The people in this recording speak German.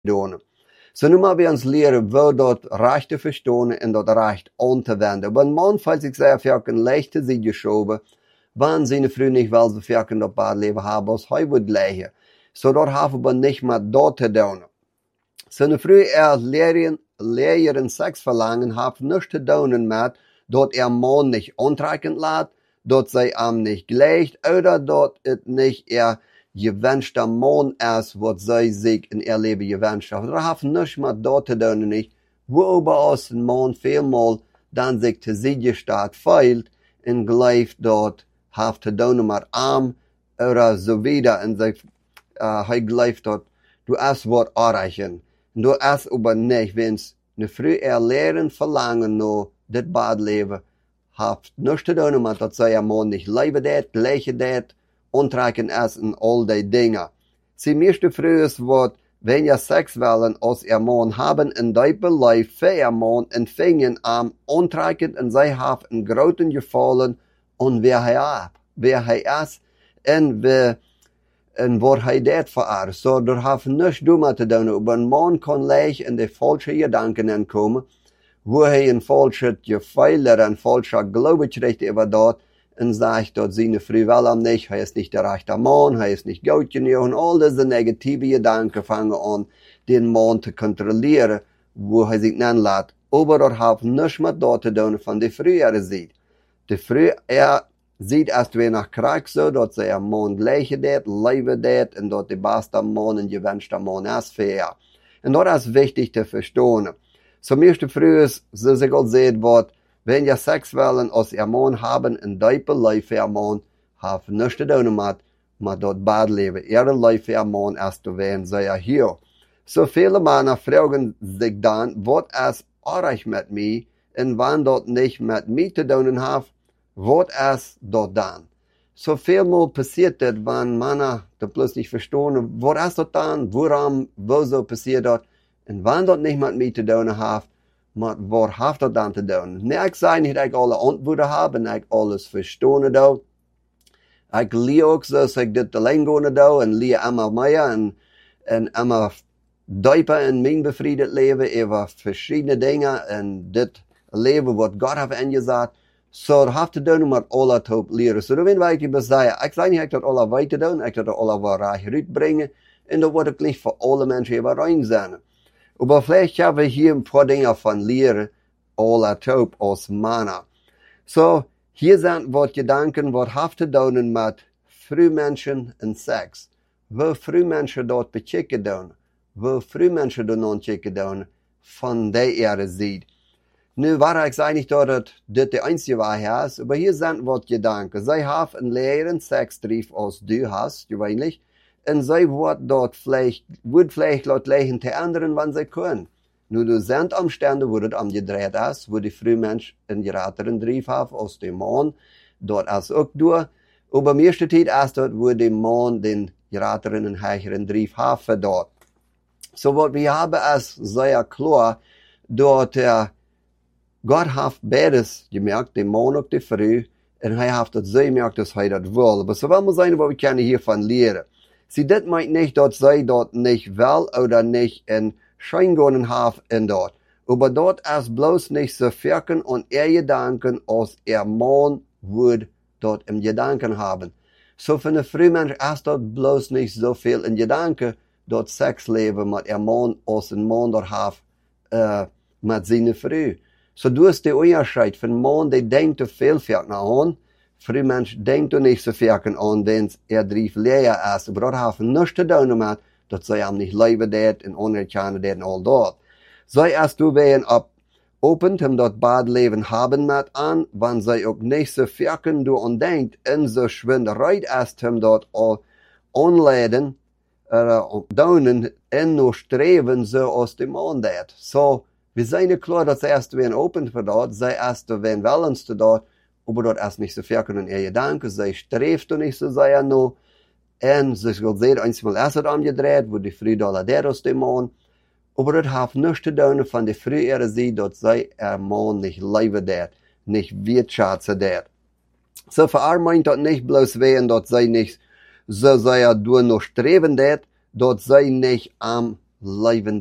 doen. So nu mal wir uns leren, wo dort recht te verstehen und dort recht anzuwenden. Aber ein Mann, falls ich sehr für ein leichte sie geschoben, wann seine Frau nicht will, so für ein dort Badleben haben, als hij wird legen. So dort haben wir nicht mehr dort zu tun. So eine Frau Lehrerin Sex verlangen, hat nichts zu tun mit, dort Mann nicht antrecken lässt, dort sei nicht gleich, oder dort es nicht gewünschter Mann ist, was sie sich in ihr Leben gewünscht haben. Das hat nichts mit dort zu tun, nicht. Wo aber ein Mann vielmal dann sich zu sich statt feilt, und gleich dort hat zu tun mit Arm, oder so wieder, und sich, gleich dort, du hast was erreichen. Du hast aber nicht, wenn's eine frühe Lehren verlangen, nur das Badleben, hat nichts zu tun mit, dass sie Mann nicht leben det, gleiche det, untrekken ist und all die Dinge. Sie möchte früher wird, wenn ihr Sex wollen, als ihr Mann haben, in die Beleid für ihr Mann empfingen am untrekken und sie haben einen großen Gefallen und wer er ist und wo det für er. So, da haben nichts dummer zu tun, aber ein Mann kann leicht in die falsche Gedanken kommen, wo ein falsches Gefühl oder ein falscher Glaube kriegt über dort, und sagt dort, seine Frau will nicht, ist nicht der rechte Mann, ist nicht gut genug, und all diese negative Gedanken fangen an, den Mann zu kontrollieren, wo sich nennen lässt. Aber dort haben nichts mit dort zu tun, von der Frau sieht. Die Frau, sieht erst wie nach Krieg so, dort sei ein Mann gleiche det, lebe det, und dort die beste Mann und gewünschte Mann ist für ihr. Und dort ist wichtig zu verstehen. So möchte früher, so sich auch sehen wird, wenn ihr Sex wollen, als ihr Mann haben, in diepe Leib für ihr Mann, haben nichts zu tun mit dort Badleben. Ihre Leib für ihr Mann ist zu werden, sei hier. So viele Männer fragen sich dann, was ist erreicht mit mir, und wann dort nicht mit mir zu tun hat, was ist dort dann? So vielmal passiert das, wenn Männer da plötzlich verstehen, was ist dort dann, warum, wieso passiert dort, und wann dort nicht mit mir zu tun hat, was hat das dann zu tun? Nee, ich sage nicht, dass ich alle Antworten habe, und ich alles verstehe da. Ich lehre auch so, dass ich das allein gehen da, und lehre immer mehr, und immer tiefer in mein befriedet Leben, über verschiedene Dinge, und das Leben, was Gott hat angesagt. So, das hat zu tun mit alle Top lehren. So, wenn ich über sage, ich sage nicht, ich das alle weiter tun, ich das alle reich rüberbringen, und da wird ich nicht für alle Menschen über rein sein. Aber vielleicht haben wir hier ein paar Dinge von Lehren, alle Top als Männer. So, hier sind was Gedanken, was hat zu tun mit Frühmenschen und Sex. Wo Frühmenschen dort bechecken tun, wo Frühmenschen dort non checken tun, von der Erde sieht. Nu war ich sage nicht, dass das die einzige Wahrheit ist, aber hier sind was Gedanken. Sie haben einen leeren Sextrieb, als du hast, gewöhnlich, und sie wird vielleicht laut legen zu anderen, wann sie können. Nur du sind Umstände, wo das umgedreht ist, wo die Frühmensch einen gerateren Trieb haben, als der Mann, dort ist auch durch. Aber mir steht erst dort, wo der Mann den gerateren und höheren Trieb hat für dort. So, was wir haben, ist sehr klar, dort, Gott hat beides gemerkt, den Mann und die Frau, und er hat das sehr gemerkt, dass er das will. Aber so wollen wir sein, was wir können hiervon lernen. Sie, das meint nicht, dass sie dort nicht will oder nicht in Scheingungen haben in dort. Aber dort ist bloß nicht so viel und ihr Gedanken, als ihr Mann würde dort im Gedanken haben. So für eine Frühmensch ist dort bloß nicht so viel in Gedanken, dort Sex leben mit ihr Mann, als ein Mann dort hat, mit seiner Frau. So du hast den Unterschied von Mann, der denkt viel an. Frühmensch denkt nicht so viel an, wenn er drief leer ist. Aber das hat nichts zu tun damit, dass sie ihm nicht leben det und anerkennen det und all dort. So erst du werden open, dort Badleben haben mit an, wenn sie auch nicht so viel du und denkt, in so Schwinderei ist, dort anladen, daunen, in nur streben, so aus dem Mann det. So, wir sind klar, dass sie erst werden open für dort, sie erst werden willens zu dort, aber dort erst nicht so viel in ihr Gedanken, sie strebt nicht so sehr nur, und sie will sehen, einmal erst hat angedreht, wo die Frau da der aus dem Mann, aber das hat nichts zu tun von der Frau ihrer Seite, dass sie ihr Mann nicht leben det, nicht wirtschätzen det. So für meint das nicht bloß dass sie nicht so sehr nur streben det, dass sie nicht am leven